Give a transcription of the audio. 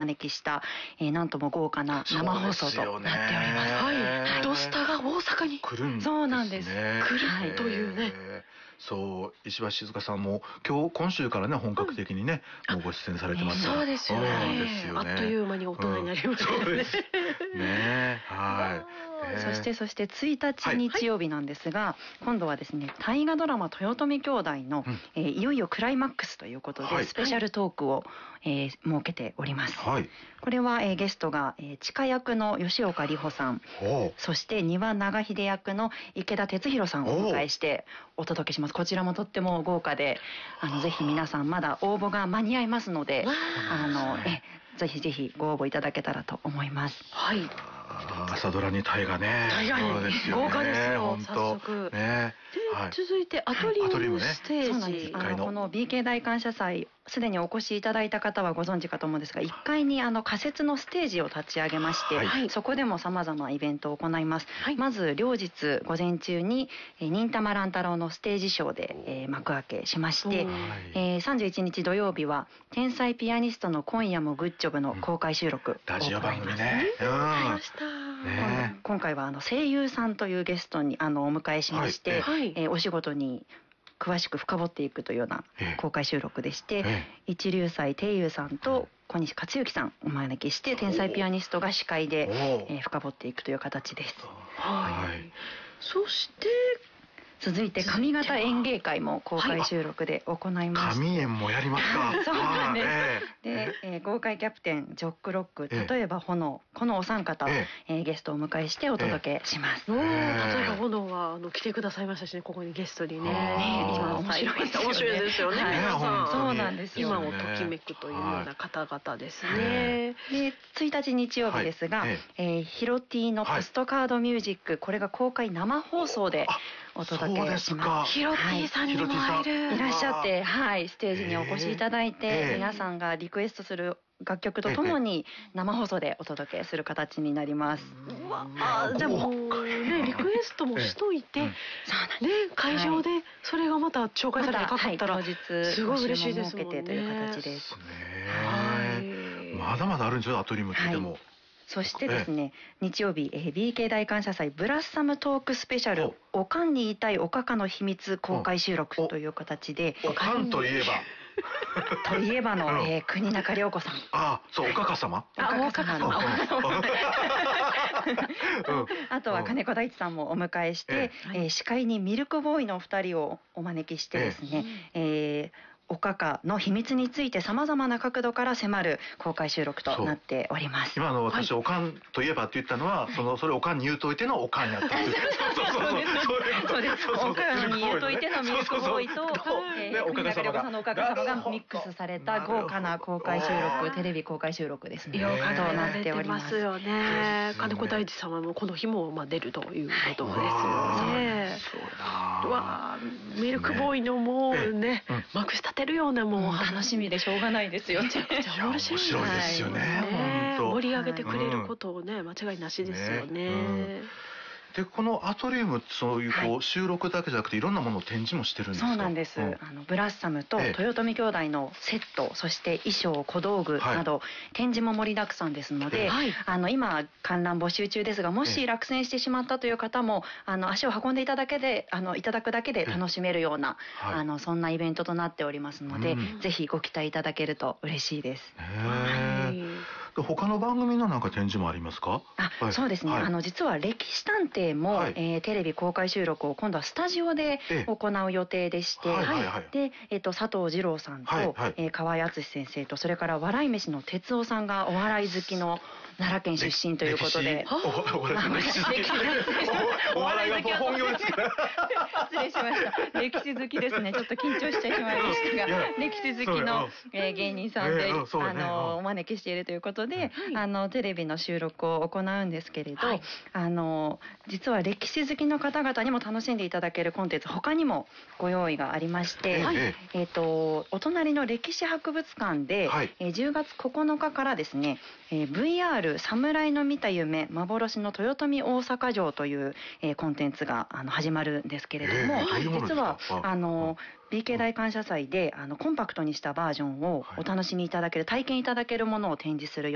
招きした、なんとも豪華な生放送となっております。 はい、ドスタが大阪に来るんですね。そうなんです。 来るというね。 そう、石橋静香さんも今週からね本格的にね、もうご出演されてますから。 そうですよね。あっという間に大人になりましたね。 ね、はい。 そして 1 日日曜日なんですが、今度はですね、大河ドラマ豊臣兄弟の、いよいよクライマックスということで、スペシャルトークを、設けております。これは、ゲストが、千佳役の吉岡里帆さん、そして丹羽長秀役の池田哲弘さんをお迎えしてお届けします。こちらもとっても豪華で、ぜひ皆さんまだ応募が間に合いますので、ぜひぜひご応募いただけたらと思います。 はい。 朝ドラに大河ね。 豪華ですよ。早速。で、続いてアトリウムステージ。 この BK 大感謝祭、すでにお越しいただいた方はご存知かと思うんですが、1階に仮設のステージを立ち上げまして、そこでも様々なイベントを行います。まず両日午前中に忍たま乱太郎のステージショーで幕開けしまして、31日土曜日は天才ピアニストの今夜もグッジョブの公開収録。ラジオ番組ね。今回は声優さんというゲストにお迎えしまして、お仕事に詳しく深掘っていくというような公開収録でして、一龍斎貞友さんと小西克幸さんをお招きして、天才ピアニストが司会で深掘っていくという形です。 そして続いて上方演芸会も公開収録で行います。 上演もやりますか。 そうなんです。で、豪快キャプテンジョックロック、例えば炎、このお三方、ゲストをお迎えしてお届けします。 例えば炎は来てくださいましたしね、ここにゲストにね。今面白いですよね。 そうなんですよ。 今をときめくというような方々ですね。 で、1日日曜日ですが、ヒロティのポストカードミュージック、これが公開生放送でお届けします。 ヒロティさんにも会える。 いらっしゃって、ステージにお越しいただいて、皆さんがリクエストする楽曲とともに生放送でお届けする形になります。 じゃあもうね、リクエストもしといて、会場でそれがまた紹介されてかかったらすごい嬉しいですもんね。 という形です。 まだまだあるんですよ、アトリウムってでも。 そしてですね、日曜日、BK 大感謝祭ブラッサムトークスペシャル、おかんに言いたいおかかの秘密公開収録という形で、 おかんといえばといえばの、国中涼子さん。 そう、おかか様。 おかか様の。あとは金子大地さんもお迎えして、司会にミルクボーイのお二人をお招きしてですね、おかかの秘密についてさまざまな角度から迫る公開収録となっております。 今私、おかんといえばって言ったのは、それおかんに言うといてのおかんやったっていう。 そうです。おかんに言うといてのミルクボーイと国中涼子さんのおかか様がミックスされた豪華な公開収録、テレビ公開収録ですね。 となっておりますよね。金子大地様もこの日も出るということですよね。ミルクボーイのもうね、まくしたてるような、もう楽しみでしょうがないですよ。 めちゃくちゃ面白いですよね。 盛り上げてくれることをね、間違いなしですよね。 で、このアトリウム、そういう収録だけじゃなくていろんなものを展示もしてるんですか？ そうなんです。ブラッサムと豊臣兄弟のセット、そして衣装、小道具など展示も盛りだくさんですので、今観覧募集中ですが、もし落選してしまったという方も足を運んでいただくだけで楽しめるようなそんなイベントとなっておりますので、ぜひご期待いただけると嬉しいです。 他の番組のなんか展示もありますか？ そうですね。実は歴史探偵もテレビ公開収録を今度はスタジオで行う予定でして、で、佐藤二郎さんと河合敦先生と、それから笑い飯の哲夫さんがお笑い好きの奈良県出身ということで、 お笑いは本業ですから。 失礼しました。歴史好きですね。ちょっと緊張してしまいましたが、歴史好きの芸人さんでお招きしているということで、テレビの収録を行うんですけれど、実は歴史好きの方々にも楽しんでいただけるコンテンツ、他にもご用意がありまして、お隣の歴史博物館で10月9日からですね、VR 侍の見た夢幻の豊臣大阪城というコンテンツが始まるんですけれども、実はBK 大感謝祭でコンパクトにしたバージョンをお楽しみいただける、体験いただけるものを展示する